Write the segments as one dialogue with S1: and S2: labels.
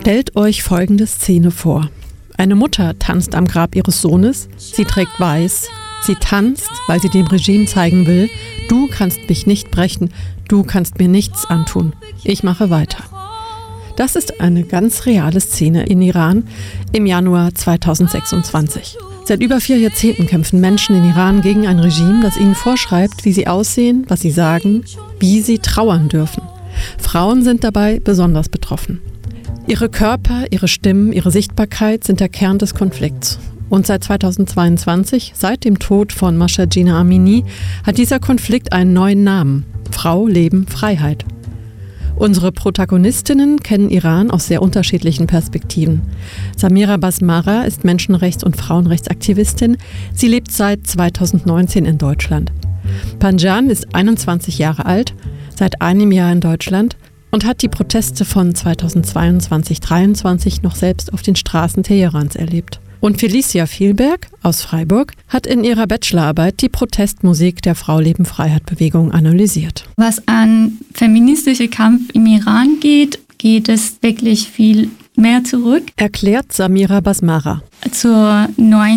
S1: Stellt euch folgende Szene vor. Eine Mutter tanzt am Grab ihres Sohnes, sie trägt weiß, sie tanzt, weil sie dem Regime zeigen will, du kannst mich nicht brechen, du kannst mir nichts antun, ich mache weiter. Das ist eine ganz reale Szene in Iran im Januar 2026. Seit über 4 Jahrzehnten kämpfen Menschen in Iran gegen ein Regime, das ihnen vorschreibt, wie sie aussehen, was sie sagen, wie sie trauern dürfen. Frauen sind dabei besonders betroffen. Ihre Körper, ihre Stimmen, ihre Sichtbarkeit sind der Kern des Konflikts. Und seit 2022, seit dem Tod von Mahsa Jina Amini, hat dieser Konflikt einen neuen Namen: Frau, Leben, Freiheit. Unsere Protagonistinnen kennen Iran aus sehr unterschiedlichen Perspektiven. Samira Basmara ist Menschenrechts- und Frauenrechtsaktivistin. Sie lebt seit 2019 in Deutschland. Panjan ist 21 Jahre alt, seit einem Jahr in Deutschland und hat die Proteste von 2022-23 noch selbst auf den Straßen Teherans erlebt. Und Felicia Vielberg aus Freiburg hat in ihrer Bachelorarbeit die Protestmusik der Frau-Leben-Freiheit-Bewegung analysiert.
S2: Was an feministischen Kampf im Iran geht, geht es wirklich viel mehr zurück.
S1: Erklärt Samira Basmara.
S2: Zur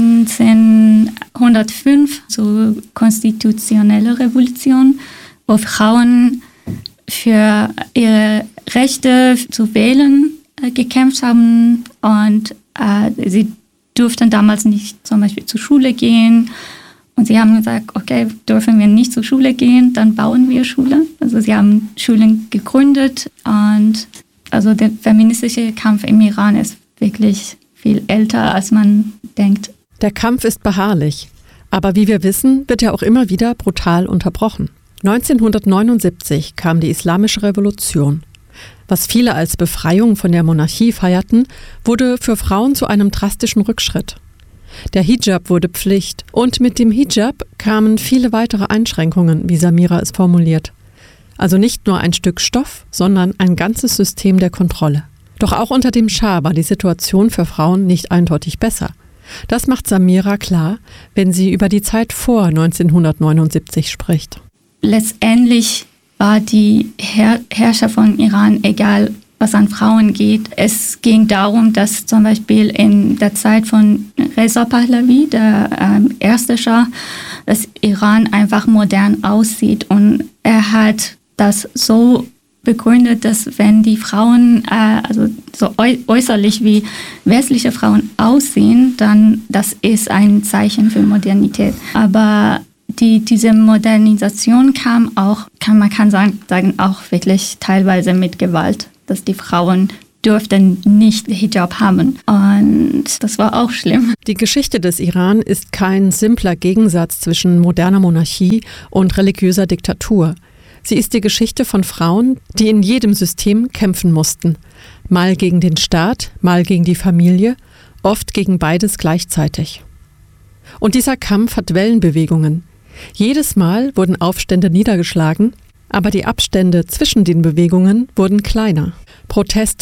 S2: 1905, zur konstitutionellen Revolution, wo Frauen für ihre Rechte zu wählen gekämpft haben und sie durften damals nicht zum Beispiel zur Schule gehen und sie haben gesagt, okay, dürfen wir nicht zur Schule gehen, dann bauen wir Schulen. Also sie haben Schulen gegründet und also der feministische Kampf im Iran ist wirklich viel älter, als man denkt.
S1: Der Kampf ist beharrlich, aber wie wir wissen, wird er auch immer wieder brutal unterbrochen. 1979 kam die Islamische Revolution. Was viele als Befreiung von der Monarchie feierten, wurde für Frauen zu einem drastischen Rückschritt. Der Hijab wurde Pflicht und mit dem Hijab kamen viele weitere Einschränkungen, wie Samira es formuliert. Also nicht nur ein Stück Stoff, sondern ein ganzes System der Kontrolle. Doch auch unter dem Schah war die Situation für Frauen nicht eindeutig besser. Das macht Samira klar, wenn sie über die Zeit vor 1979 spricht.
S2: Letztendlich war die Herrscher von Iran egal, was an Frauen geht. Es ging darum, dass zum Beispiel in der Zeit von Reza Pahlavi, der erste Schah, dass Iran einfach modern aussieht. Und er hat das so begründet, dass wenn die Frauen also so äußerlich wie westliche Frauen aussehen, dann das ist ein Zeichen für Modernität. Aber diese Modernisation kam auch, man kann sagen, auch wirklich teilweise mit Gewalt, dass die Frauen dürften nicht Hijab haben. Und das war auch schlimm.
S1: Die Geschichte des Iran ist kein simpler Gegensatz zwischen moderner Monarchie und religiöser Diktatur. Sie ist die Geschichte von Frauen, die in jedem System kämpfen mussten. Mal gegen den Staat, mal gegen die Familie, oft gegen beides gleichzeitig. Und dieser Kampf hat Wellenbewegungen. Jedes Mal wurden Aufstände niedergeschlagen, aber die Abstände zwischen den Bewegungen wurden kleiner. Proteste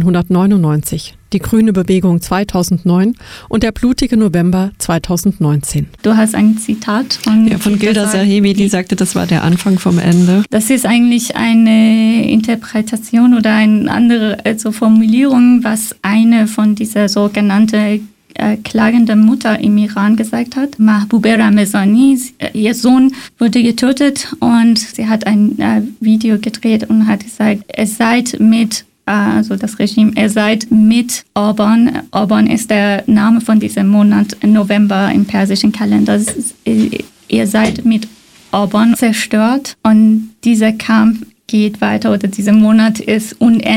S1: 1999, die Grüne Bewegung 2009 und der blutige November 2019.
S2: Du hast ein Zitat
S3: von Gilda Sahibi, die sagte, das war der Anfang vom Ende.
S2: Das ist eigentlich eine Interpretation oder eine andere Formulierung, was eine von dieser sogenannten klagende Mutter im Iran gesagt hat. Mahbube Ramezani, ihr Sohn wurde getötet und sie hat ein Video gedreht und hat gesagt, das Regime, ihr seid mit Orban. Orban ist der Name von diesem Monat November im persischen Kalender. Ihr seid mit Orban zerstört und dieser Kampf geht weiter oder dieser Monat ist unendlich.